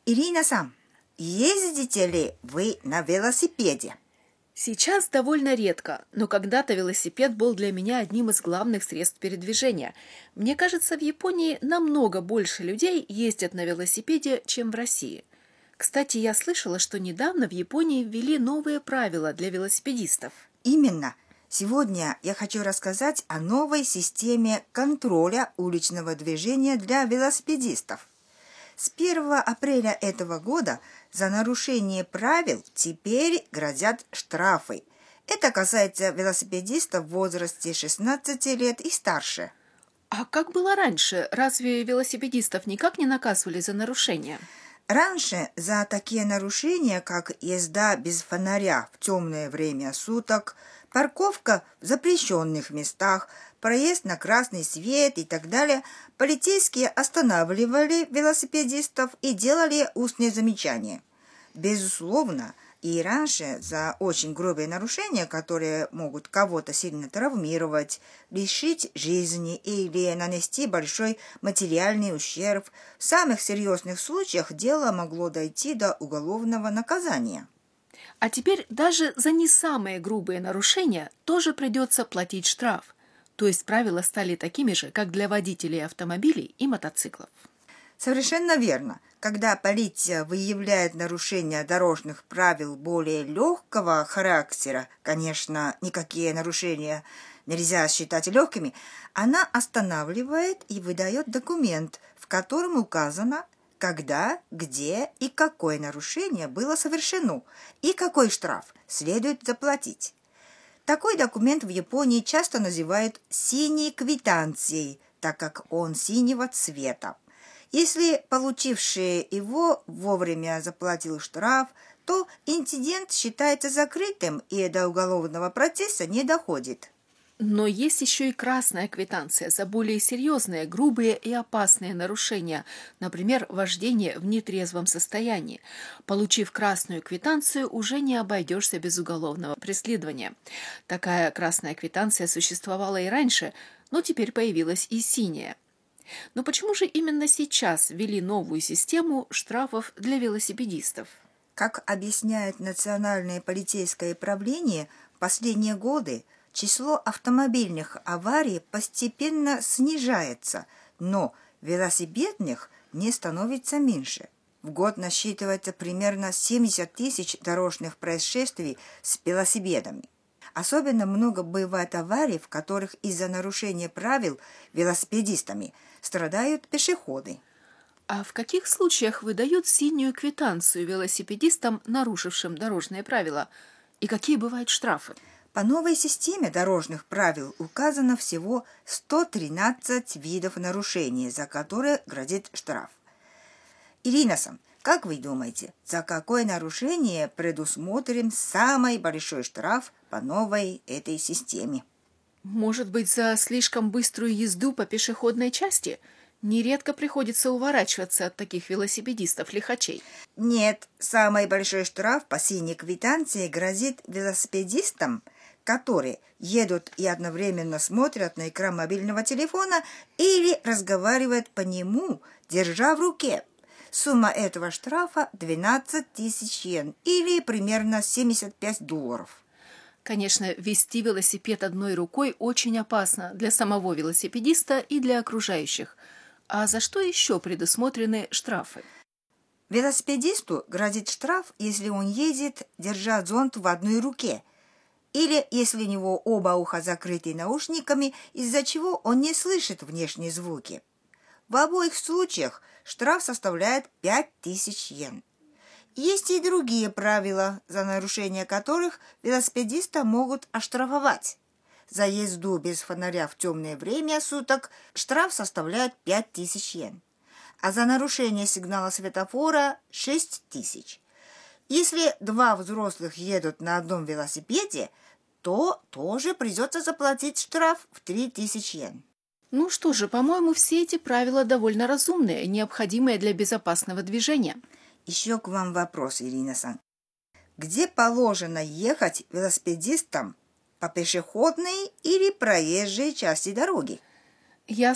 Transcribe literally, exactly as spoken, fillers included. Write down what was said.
Ирина-сан, ездите ли вы на велосипеде? Сейчас довольно редко, но когда-то велосипед был для меня одним из главных средств передвижения. Мне кажется, в Японии намного больше людей ездят на велосипеде, чем в России. Кстати, я слышала, что недавно в Японии ввели новые правила для велосипедистов. Именно. Сегодня я хочу рассказать о новой системе контроля уличного движения для велосипедистов. С первого апреля этого года за нарушение правил теперь грозят штрафы. Это касается велосипедистов в возрасте шестнадцати лет и старше. А как было раньше? Разве велосипедистов никак не наказывали за нарушения? Раньше за такие нарушения, как езда без фонаря в темное время суток, парковка в запрещенных местах, проезд на красный свет и так далее, полицейские останавливали велосипедистов и делали устные замечания. Безусловно, и раньше за очень грубые нарушения, которые могут кого-то сильно травмировать, лишить жизни или нанести большой материальный ущерб, в самых серьезных случаях дело могло дойти до уголовного наказания. А теперь даже за не самые грубые нарушения тоже придется платить штраф. То есть правила стали такими же, как для водителей автомобилей и мотоциклов. Совершенно верно. Когда полиция выявляет нарушения дорожных правил более легкого характера, конечно, никакие нарушения нельзя считать легкими, она останавливает и выдает документ, в котором указано, когда, где и какое нарушение было совершено, и какой штраф следует заплатить. Такой документ в Японии часто называют «синей квитанцией», так как он синего цвета. Если получивший его вовремя заплатил штраф, то инцидент считается закрытым и до уголовного процесса не доходит. Но есть еще и красная квитанция за более серьезные, грубые и опасные нарушения, например, вождение в нетрезвом состоянии. Получив красную квитанцию, уже не обойдешься без уголовного преследования. Такая красная квитанция существовала и раньше, но теперь появилась и синяя. Но почему же именно сейчас ввели новую систему штрафов для велосипедистов? Как объясняет Национальное полицейское правление, в последние годы число автомобильных аварий постепенно снижается, но велосипедных не становится меньше. В год насчитывается примерно семьдесят тысяч дорожных происшествий с велосипедами. Особенно много бывает аварий, в которых из-за нарушения правил велосипедистами страдают пешеходы. А в каких случаях выдают синюю квитанцию велосипедистам, нарушившим дорожные правила? И какие бывают штрафы? По новой системе дорожных правил указано всего сто тринадцать видов нарушений, за которые грозит штраф. Ирина-сан, как вы думаете, за какое нарушение предусмотрен самый большой штраф по новой этой системе? Может быть, за слишком быструю езду по пешеходной части? Нередко приходится уворачиваться от таких велосипедистов-лихачей. Нет, самый большой штраф по синей квитанции грозит велосипедистам, которые едут и одновременно смотрят на экран мобильного телефона или разговаривают по нему, держа в руке. Сумма этого штрафа двенадцать тысяч йен или примерно семьдесят пять долларов. Конечно, вести велосипед одной рукой очень опасно для самого велосипедиста и для окружающих. А за что еще предусмотрены штрафы? Велосипедисту грозит штраф, если он едет, держа зонт в одной руке, или если у него оба уха закрыты наушниками, из-за чего он не слышит внешние звуки. В обоих случаях штраф составляет пять тысяч йен. Есть и другие правила, за нарушение которых велосипедиста могут оштрафовать. За езду без фонаря в темное время суток штраф составляет пять тысяч йен, а за нарушение сигнала светофора – шесть тысяч. Если два взрослых едут на одном велосипеде, то тоже придется заплатить штраф в три тысячи йен. Ну что же, по-моему, все эти правила довольно разумные, необходимые для безопасного движения. Еще к вам вопрос, Ирина-сан. Где положено ехать велосипедистам? По пешеходной или проезжей части дороги? Я